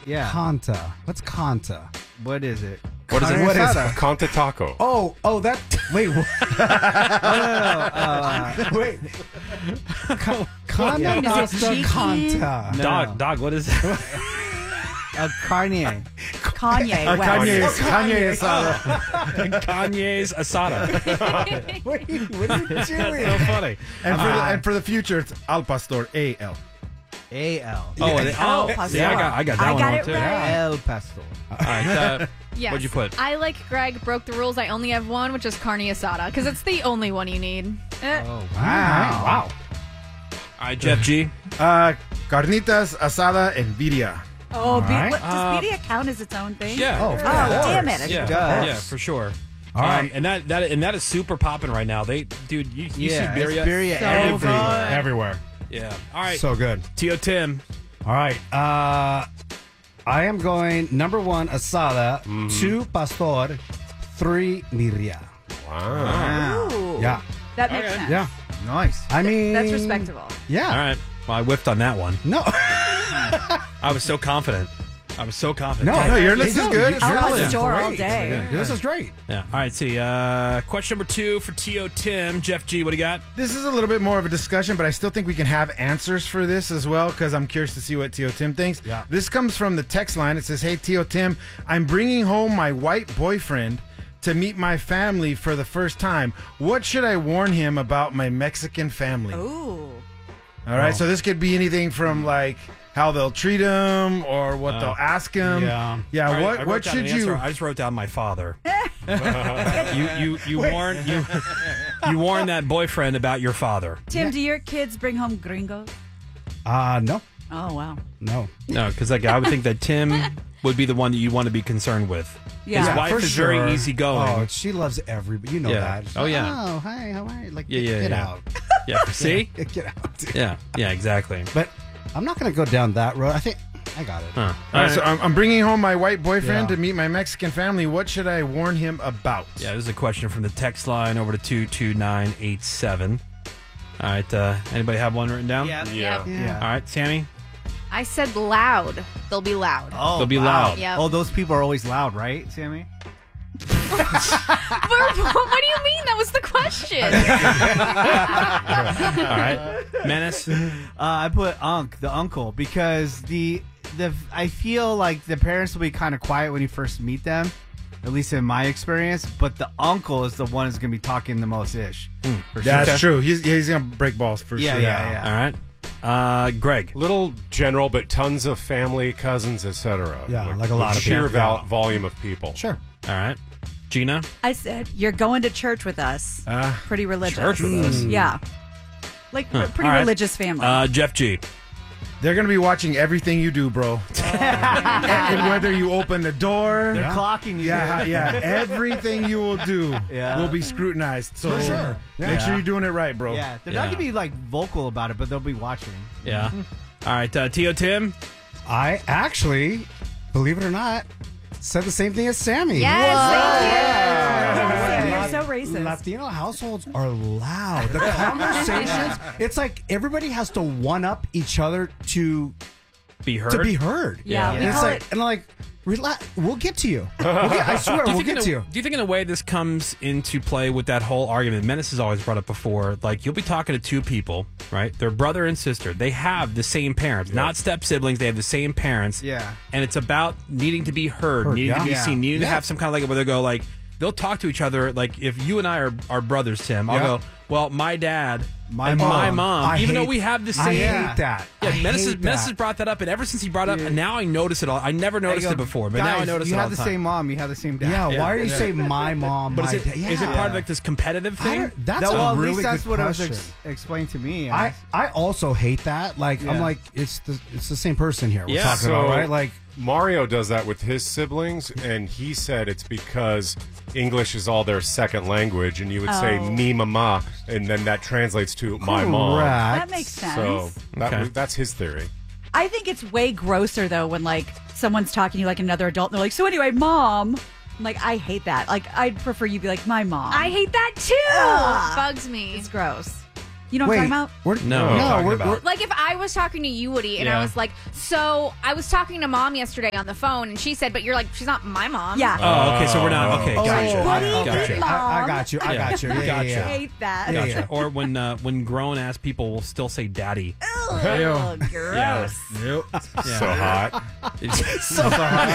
Yeah. Kanta. What's Kanta? What is it? What is it? What is it? Conta taco. Oh, that. Wait. What? Wait. Kanta Is it pasta cheeky? Kanta. No. Dog, what is that? A carne. Kanye West. Kanye asada. Kanye's asada. Wait, what are you That's doing? so funny. And for the future, it's Al Pastor, A-L. A-L. Oh, and Oh, Pastor. yeah, I got that I one got wrong, it too. right. El Pastor. All right, Yes. what'd you put? I, like Greg, broke the rules. I only have one, which is carne asada, because it's the only one you need. Oh, Wow. All right, Jeff G. Carnitas asada en birria. Oh, right. does media count as its own thing? Yeah. Oh, damn it. Yeah, does. yeah, for sure. All right. And that is super popping right now. You see yeah, it's Birria? Birria So everywhere. Everywhere. Yeah. All right. So good. Tio Tim. All right. I am going number 1 asada, 2 pastor, 3 birria. Wow. Ooh. Yeah. That makes sense. Yeah. Nice. I mean, That's respectable. Yeah. All right. Well, I whiffed on that one. No. I was so confident. No, your list is good. I'll Your watch list the is store all great. day. This is great. Yeah. All right. See. Question number 2 for Tio Tim. Jeff G. What do you got? This is a little bit more of a discussion, but I still think we can have answers for this as well because I'm curious to see what Tio Tim thinks. Yeah. This comes from the text line. It says, "Hey, Tio Tim, I'm bringing home my white boyfriend to meet my family for the first time. What should I warn him about my Mexican family?" Ooh. All right, so this could be anything from like how they'll treat him or what they'll ask him. Yeah. Yeah. All right, I What wrote down should an answer. you? I just wrote down my father. you warn that boyfriend about your father. Tim, do your kids bring home gringos? No. Oh, wow. No. No, because I would think that Tim would be the one that you want to be concerned with. Yeah. His wife for is sure. very easygoing. Oh, she loves everybody. You know Yeah. that. She's Oh, like, yeah. Oh, hi, how are you? Like, Yeah, get yeah. out. Yeah. See? Get out. Dude. Yeah. Yeah. Exactly. But I'm not going to go down that road. I think I got it. Huh. All right, so I'm bringing home my white boyfriend Yeah. to meet my Mexican family. What should I warn him about? Yeah, this is a question from the text line over to 22987. All right, anybody have one written down? Yeah. Yeah. Yeah. All right, Sammy? I said loud. They'll be loud. Oh, They'll be wow. loud. Yep. Oh, those people are always loud, right, Sammy? What do you mean? That was the question. All right. Menace? I put the uncle, because the I feel like the parents will be kind of quiet when you first meet them, at least in my experience. But the uncle is the one who's going to be talking the most ish. For sure. That's true. He's gonna break balls for Yeah, sure. yeah. All right. Greg? Little general, but tons of family, cousins, etc. Yeah, like a lot of sheer people. Yeah. volume of people. Sure. All right. Gina? I said, you're going to church with us. Pretty religious. Church with us? Yeah. Like, pretty All right. religious family. Jeff G? They're gonna be watching everything you do, bro. And whether you open the door, They're clocking you. yeah, everything you will do Yeah. will be scrutinized. So sure. make sure you're doing it right, bro. Yeah, they're Yeah. not going to be like vocal about it, but they'll be watching. Yeah. All right, Tio Tim? I actually, believe it or not, said the same thing as Sammy. You're so racist. Latino households are loud. The conversations, it's like everybody has to one up each other to Be heard? be heard. Yeah, And we it's call like, it- and I'm like, relax, we'll get to you. I swear, we'll get to you. Do you think in a way this comes into play with that whole argument? Menace has always brought up before. Like, you'll be talking to two people, right? They're brother and sister. They have the same parents, not step siblings. They have the same parents. Yeah. And it's about needing to be heard, needing to be yeah. seen, needing to Yeah. have some kind of like where they go like they'll talk to each other. Like if you and I are brothers, Tim, I'll Yeah. go, well, my dad. My and mom. my mom, I even though hate- we have the I same. hate that. Yeah, I Menace hate has that. brought that up, and ever since he brought it up, and now I notice it all. I never noticed it before, but now I Guys, notice you it all have the the time. same mom, you have the same dad. Yeah, Yeah. why are you saying my mom, But my is dad? it part of like this competitive I thing? don't- That's Well, a at really least that's good what question. it was explained to me. I also hate that. Like I'm Yeah. like it's the same person here we're Yeah. talking about, So- right? Like Mario does that with his siblings, and he said it's because English is all their second language, and you would say Oh. me mama, and then that translates to my mom. That makes sense. So Okay. that's his theory. I think it's way grosser, though, when, like, someone's talking to you like another adult, and they're like, so anyway, mom. I'm like, I hate that. Like, I'd prefer you be like, my mom. I hate that too. Ugh. Bugs me. It's gross. You know what I'm talking about? We're Like if I was talking to you, Woody, and Yeah. I was like, so I was talking to Mom yesterday on the phone, and she said, but you're like, she's not my mom. Yeah. Oh, okay. So we're not. Okay, gotcha. What do you Gotcha. mean, I Mom? got you. I got you. Yeah, Gotcha. yeah, I yeah. hate that. Yeah, Gotcha. Or when grown ass people will still say daddy. Ugh, gross. Yep. So hot. so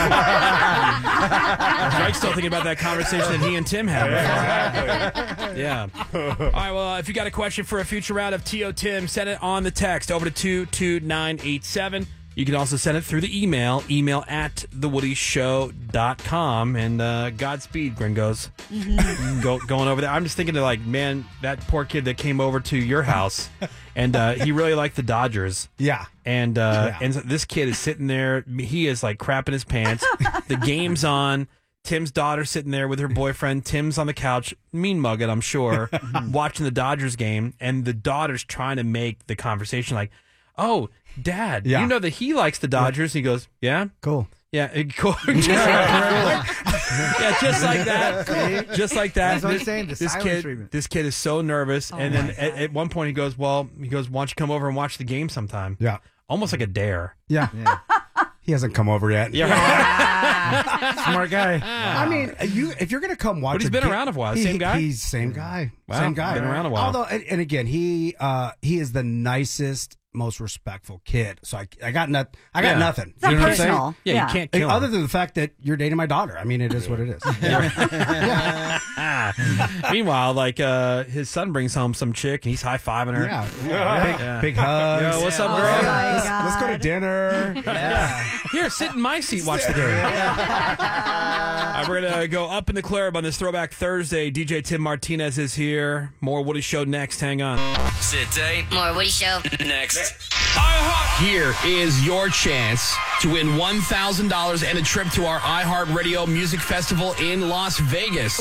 Greg's still thinking about that conversation that he and Tim had before. Yeah. All right, well, if you got a question for a future round of T.O. Tim, send it on the text over to 22987. You can also send it through the email at thewoodyshow.com. And Godspeed, Gringos. Going over there. I'm just thinking of like, man, that poor kid that came over to your house, and he really liked the Dodgers. Yeah. And and so this kid is sitting there. He is like crapping his pants. The game's on. Tim's daughter's sitting there with her boyfriend. Tim's on the couch, mean mugging, I'm sure, watching the Dodgers game. And the daughter's trying to make the conversation like, "Oh, Dad, Yeah. you know that he likes the Dodgers." He goes, "Yeah, Cool. yeah, cool." Yeah, just like that. Just like that. That's what I'm saying, the silent treatment. This kid is so nervous. And then at one point he goes, "Why don't you come over and watch the game sometime?" Yeah. Almost like a dare. Yeah. He hasn't come over yet. Smart guy. I mean, if you're going to come watch, But he's a been game- around a while. Same guy? He's same guy. Wow. Same guy. Been around a while. Although, and again, he is the nicest, most respectful kid. So I got nothing. It's not You know what I'm saying? personal. Yeah, you can't kill him. Other than the fact that you're dating my daughter. I mean, it is what it is. Meanwhile, like his son brings home some chick and he's high fiving her. Yeah. Big hugs. Yo, what's up, Oh, girl? my Let's go to God. dinner. Here, sit in my seat, watch the game. All right, we're gonna go up in the club on this Throwback Thursday. DJ Tim Martinez is here. More Woody Show next. Hang on. Sit tight. More Woody Show. Next. Here is your chance to win $1,000 and a trip to our iHeartRadio Music Festival in Las Vegas.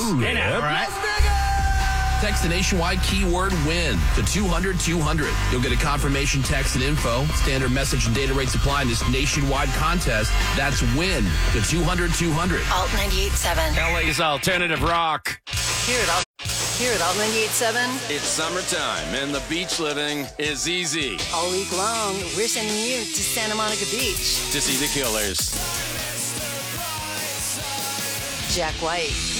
Text the nationwide keyword WIN to 200-200. You'll get a confirmation text and info. Standard message and data rates apply in this nationwide contest. That's WIN to 200-200. Alt 98.7. LA's alternative rock. Here at Alt 98.7. It's summertime and the beach living is easy. All week long, we're sending you to Santa Monica Beach. To see the Killers. Jack White.